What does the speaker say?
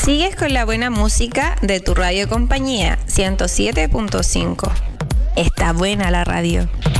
Sigues con la buena música de tu radio compañía 107.5. Está buena la radio.